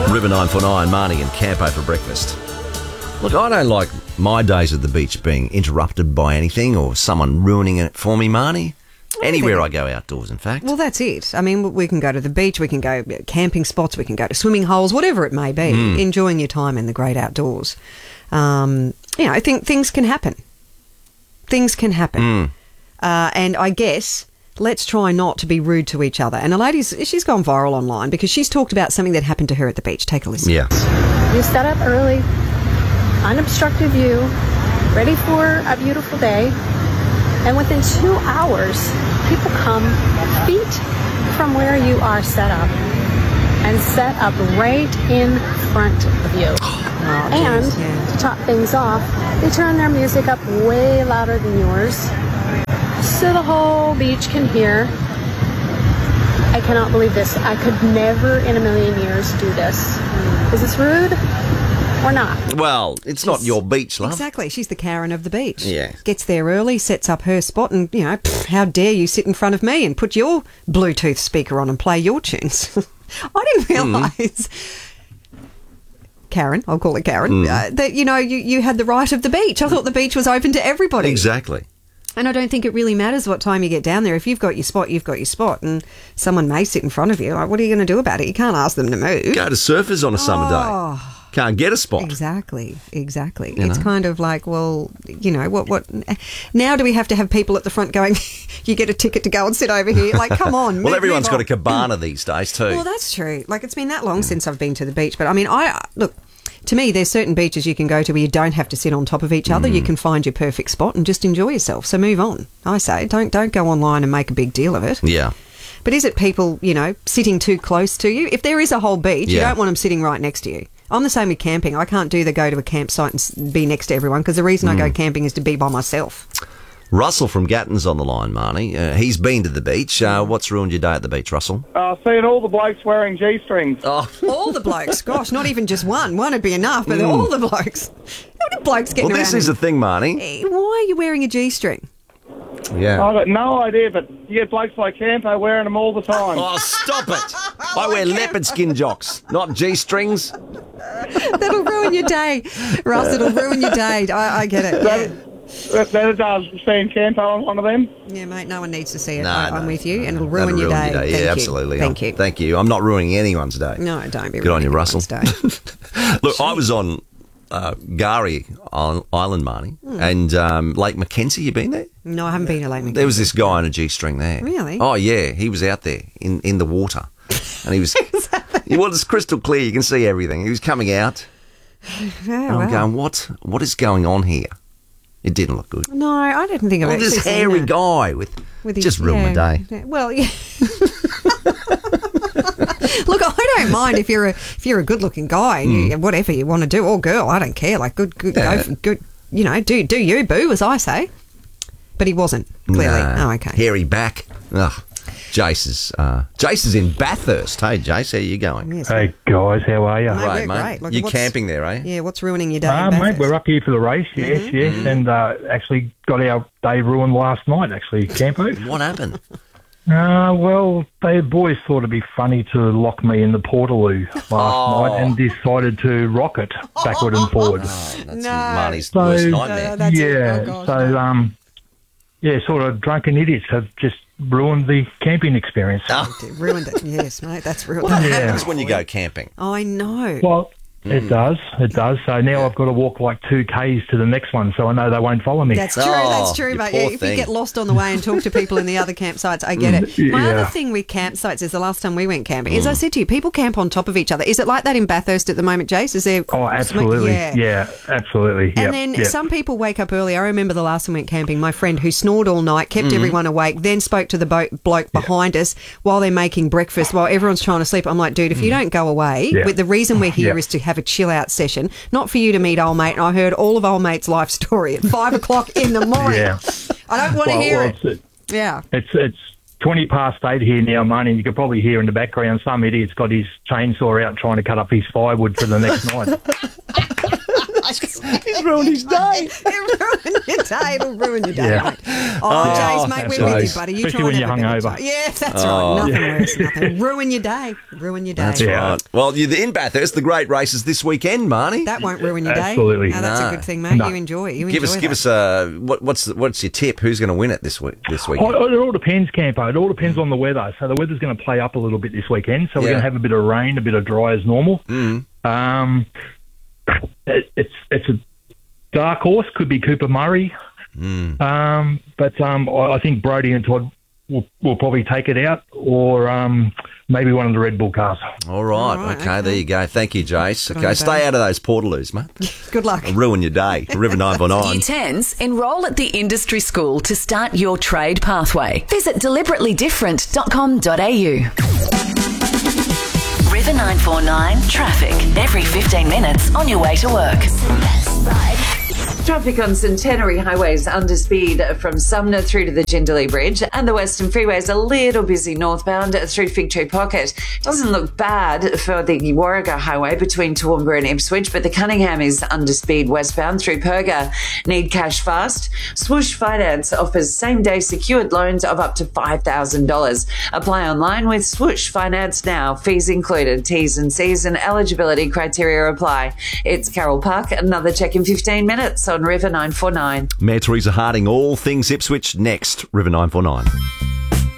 River 949, Marnie and Campo for breakfast. Look, I don't like my days at the beach being interrupted by anything or someone ruining it for me, Marnie. Anywhere I go outdoors, in fact. Well, that's it. I mean, we can go to the beach, we can go camping spots, we can go to swimming holes, whatever it may be, enjoying your time in the great outdoors. I think things can happen. Things can happen. And I guess let's try not to be rude to each other. And a lady, she's gone viral online because she's talked about something that happened to her at the beach. Take a listen. Yeah. You set up early, unobstructed view, ready for a beautiful day, and within 2 hours, people come feet from where you are set up and set up right in front of you. To top things off, they turn their music up way louder than yours, so the whole beach can hear. I cannot believe this. I could never in a million years do this. Is this rude or not? Well, it's not your beach, love. Exactly. She's the Karen of the beach. Yeah. Gets there early, sets up her spot, and, how dare you sit in front of me and put your Bluetooth speaker on and play your tunes. I didn't realise, Karen, I'll call it Karen, that, you had the right of the beach. I thought the beach was open to everybody. Exactly. And I don't think it really matters what time you get down there. If you've got your spot, you've got your spot. And someone may sit in front of you. Like, what are you going to do about it? You can't ask them to move. Go to Surfers on a summer day. Can't get a spot. Exactly. It's kind of like, well, what now do we have to have people at the front going, you get a ticket to go and sit over here? Like, come on. Well, everyone's got a cabana these days too. Well, that's true. Like, it's been that long since I've been to the beach. But, I mean, look, to me, there's certain beaches you can go to where you don't have to sit on top of each other. You can find your perfect spot and just enjoy yourself. So move on. I say, don't go online and make a big deal of it. Yeah. But is it people, sitting too close to you? If there is a whole beach, you don't want them sitting right next to you. I'm the same with camping. I can't do the go to a campsite and be next to everyone because the reason I go camping is to be by myself. Russell from Gatton's on the line, Marnie. He's been to the beach. What's ruined your day at the beach, Russell? Seeing all the blokes wearing G-strings. Oh. All the blokes. Gosh, not even just one. One would be enough, but all the blokes. How many blokes getting around? Well, this is the thing, Marnie. Why are you wearing a G-string? Yeah. I've got no idea, but you get blokes like Campo wearing them all the time. Oh, stop it. I wear leopard skin jocks, not G-strings. That'll ruin your day, Russ. It'll ruin your day. I get it. That does, seeing Campo on one of them. Yeah, mate, no one needs to see it. No, I'm with you, and it'll ruin your day. Yeah, Thank you. absolutely. Thank you. Thank you. I'm not ruining anyone's day. No, don't be Good on you, Russell. Day. Look, I was on Gari Island, Marnie, and Lake Mackenzie. You been there? No, I haven't been to Lake Mackenzie. There was this guy on a G-string there. Really? Oh, yeah. He was out there in the water. And he was... Well, it's crystal clear. You can see everything. He was coming out. And I'm going, what is going on here? It didn't look good. No, I didn't think of it. This hairy guy with his, just ruined my day. Yeah. Well, yeah. Look, I don't mind if you're a good-looking guy and whatever you want to do, or girl, I don't care. Like, good, go for good. Do you, boo, as I say. But he wasn't, clearly. No. Oh, okay. Hairy back. Ugh. Jace is in Bathurst. Hey, Jace, how you going? Yes, hey, guys, how are you? No, Right, we're mate. great. Look, You're camping there, eh? Yeah, what's ruining your day in Mate, Bathurst? we're up here for the race, yes, and actually got our day ruined last night, actually, Campo. What happened? Well, the boys thought it'd be funny to lock me in the Portaloo last night and decided to rock it backward and forward. Oh, that's No. Marnie's worst nightmare. That's it. Yeah, Oh, gosh, sort of drunken idiots have just ruined the camping experience. ruined it. Yes, mate, that's ruined. What Yeah. happens when you go camping? I know. Well, it does. So now I've got to walk like 2 Ks to the next one, so I know they won't follow me. That's true, you But poor if you thing. get lost on the way and talk to people in the other campsites, I get it. My Yeah. other thing with campsites is the last time we went camping, as I said to you, people camp on top of each other. Is it like that in Bathurst at the moment, Jace? Is there? Oh, absolutely. Yeah. Yeah, absolutely. And then some people wake up early. I remember the last time we went camping, my friend who snored all night, kept everyone awake, then spoke to the bloke behind us while they're making breakfast, while everyone's trying to sleep. I'm like, dude, if you don't go away, Yeah. with the reason we're here is to have a chill out session, not for you to meet old mate. And I heard all of old mate's life story at 5 o'clock in the morning. Yeah. I don't want to hear it. It's, Yeah. It's 20 past 8 here now, Marnie. You could probably hear in the background some idiot's got his chainsaw out trying to cut up his firewood for the next night. He's ruined his day. It'll ruin your day. It'll ruin your day, Yeah. mate. Jace, mate, we're with you, buddy. You Especially try when and you're have a better hungover. time. Yes, that's right. Nothing worse. Nothing. Ruin your day. Ruin your day. That's Yeah. right. Well, you're in Bathurst, the great races this weekend, Marnie. That won't ruin your day. Absolutely. No, that's No. a good thing, mate. No. You enjoy it. You Give enjoy us that. what's your tip? Who's going to win it this weekend? It all depends, Campo. It all depends on the weather. So the weather's going to play up a little bit this weekend. So we're Yeah. going to have a bit of rain, a bit of dry as normal. It's a dark horse. Could be Cooper Murray. But I think Brody and Todd will probably take it out, or maybe one of the Red Bull cars. All right. All right, Okay, there you go. Thank you, Jace. Good Okay, on you, stay buddy. out of those portaloos, mate. Good luck. Ruin your day. River 949. Year 10s, enrol at the industry school to start your trade pathway. Visit deliberately-different.com.au. River 949 traffic every 15 minutes on your way to work. Traffic on Centenary Highway is under speed from Sumner through to the Jindalee Bridge, and the Western Freeway is a little busy northbound through Fig Tree Pocket. Doesn't look bad for the Warragher Highway between Toowoomba and Ipswich, but the Cunningham is under speed westbound through Perga. Need cash fast? Swoosh Finance offers same-day secured loans of up to $5,000. Apply online with Swoosh Finance now. Fees included. T's and C's and eligibility criteria apply. It's Carol Park. Another check in 15 minutes on River 949. Mayor Teresa Harding, all things Ipswich next. River 949.